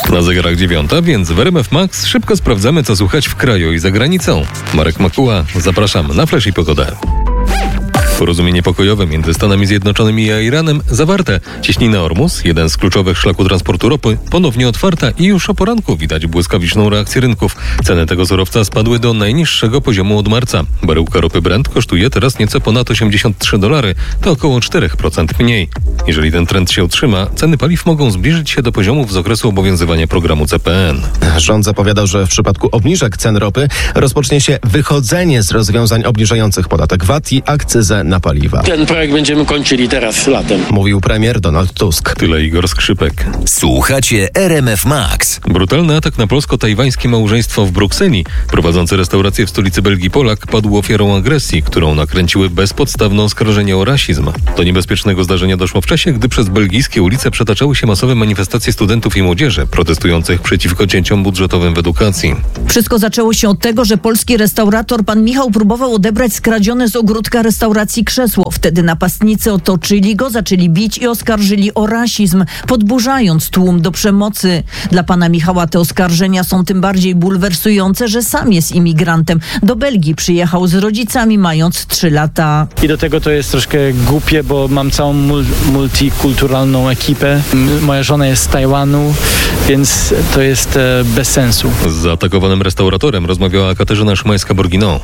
Na zegarach 9, więc w RMF Max szybko sprawdzamy, co słychać w kraju i za granicą. Marek Makuła, zapraszam na Flash i Pogodę. Porozumienie pokojowe między Stanami Zjednoczonymi a Iranem zawarte. Cieśnina Ormus, jeden z kluczowych szlaków transportu ropy, ponownie otwarta i już o poranku widać błyskawiczną reakcję rynków. Ceny tego surowca spadły do najniższego poziomu od marca. Baryłka ropy Brent kosztuje teraz nieco ponad $83, to około 4% mniej. Jeżeli ten trend się utrzyma, ceny paliw mogą zbliżyć się do poziomów z okresu obowiązywania programu CPN. Rząd zapowiadał, że w przypadku obniżek cen ropy rozpocznie się wychodzenie z rozwiązań obniżających podatek VAT i akcyzę na paliwa. Ten projekt będziemy kończyli teraz latem. Mówił premier Donald Tusk. Tyle Igor Skrzypek. Słuchacie RMF Max. Brutalny atak na polsko-tajwańskie małżeństwo w Brukseli. Prowadzący restaurację w stolicy Belgii Polak padł ofiarą agresji, którą nakręciły bezpodstawne oskarżenia o rasizm. Do niebezpiecznego zdarzenia doszło w czasie, gdy przez belgijskie ulice przetaczały się masowe manifestacje studentów i młodzieży protestujących przeciwko cięciom budżetowym w edukacji. Wszystko zaczęło się od tego, że polski restaurator pan Michał próbował odebrać skradzione z ogródka restauracji krzesło. Wtedy napastnicy otoczyli go, zaczęli bić i oskarżyli o rasizm, podburzając tłum do przemocy. Dla pana Michała te oskarżenia są tym bardziej bulwersujące, że sam jest imigrantem. Do Belgii przyjechał z rodzicami, mając 3 lata. I do tego to jest troszkę głupie, bo mam całą multikulturalną ekipę. Moja żona jest z Tajwanu, więc to jest bez sensu. Z zaatakowanym restauratorem rozmawiała Katarzyna Szymańska-Borginą.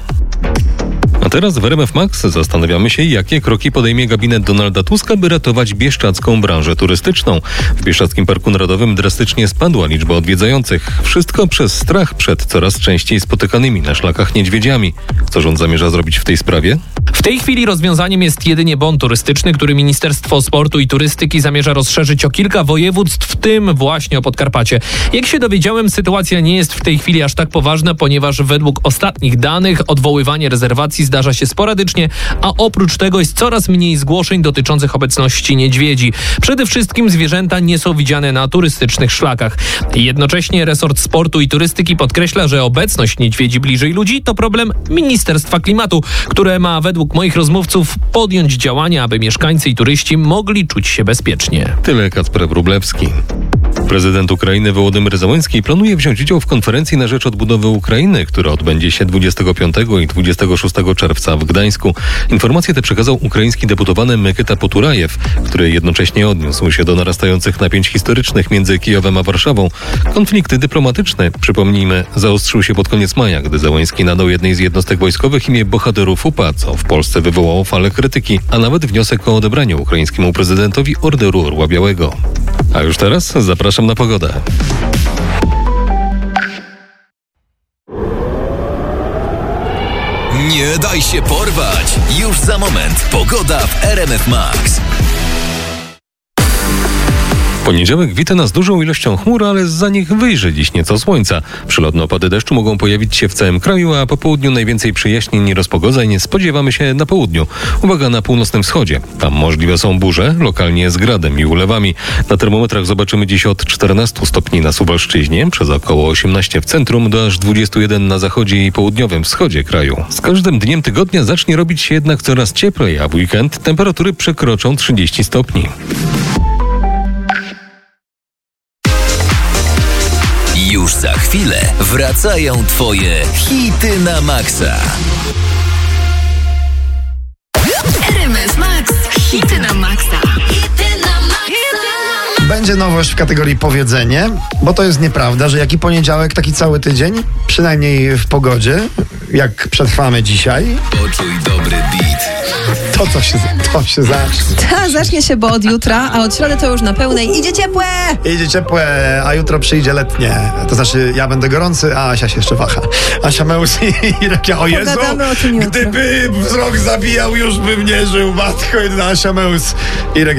A teraz w RMF Max zastanawiamy się, jakie kroki podejmie gabinet Donalda Tuska, by ratować bieszczadzką branżę turystyczną. W Bieszczadzkim Parku Narodowym drastycznie spadła liczba odwiedzających. Wszystko przez strach przed coraz częściej spotykanymi na szlakach niedźwiedziami. Co rząd zamierza zrobić w tej sprawie? W tej chwili rozwiązaniem jest jedynie bon turystyczny, który Ministerstwo Sportu i Turystyki zamierza rozszerzyć o kilka województw, w tym właśnie o Podkarpacie. Jak się dowiedziałem, sytuacja nie jest w tej chwili aż tak poważna, ponieważ według ostatnich danych odwoływanie rezerwacji zdarza się sporadycznie, a oprócz tego jest coraz mniej zgłoszeń dotyczących obecności niedźwiedzi. Przede wszystkim zwierzęta nie są widziane na turystycznych szlakach. Jednocześnie resort sportu i turystyki podkreśla, że obecność niedźwiedzi bliżej ludzi to problem Ministerstwa Klimatu, które ma według moich rozmówców podjąć działania, aby mieszkańcy i turyści mogli czuć się bezpiecznie. Tyle Kacper Wróblewski. Prezydent Ukrainy Wołodymyr Zełenski planuje wziąć udział w konferencji na rzecz odbudowy Ukrainy, która odbędzie się 25 i 26 czerwca w Gdańsku. Informacje te przekazał ukraiński deputowany Mykyta Poturajew, który jednocześnie odniósł się do narastających napięć historycznych między Kijowem a Warszawą. Konflikt dyplomatyczny, przypomnijmy, zaostrzył się pod koniec maja, gdy Zełenski nadał jednej z jednostek wojskowych imię bohaterów UPA, co w Polsce wywołało falę krytyki, a nawet wniosek o odebranie ukraińskiemu prezydentowi Orderu Orła Białego. A już teraz zapraszam na pogodę. Nie daj się porwać! Już za moment pogoda w RMF Max. Poniedziałek wita nas dużą ilością chmur, ale zza nich wyjrzy dziś nieco słońca. Przelotne opady deszczu mogą pojawić się w całym kraju, a po południu najwięcej przejaśnień i rozpogodzeń spodziewamy się na południu. Uwaga na północnym wschodzie. Tam możliwe są burze, lokalnie z gradem i ulewami. Na termometrach zobaczymy dziś od 14 stopni na Suwalszczyźnie, przez około 18 w centrum, do aż 21 na zachodzie i południowym wschodzie kraju. Z każdym dniem tygodnia zacznie robić się jednak coraz cieplej, a w weekend temperatury przekroczą 30 stopni. Już za chwilę wracają Twoje hity na maksa. RMF Max, hity na maksa. Będzie nowość w kategorii powiedzenie, bo to jest nieprawda, że jaki poniedziałek, taki cały tydzień, przynajmniej w pogodzie, jak przetrwamy dzisiaj. Poczuj dobry beat. To się zacznie. Zacznie się, bo od jutra, a od środy to już na pełnej idzie ciepłe! Idzie ciepłe, a jutro przyjdzie letnie. To znaczy, ja będę gorący, a Asia się jeszcze waha. Asia Meus i Rekia, o Jezu, Pogadamy o tym jutro. gdyby wzrok zabijał, już bym nie żył, matko, Asia Meus i Rekia.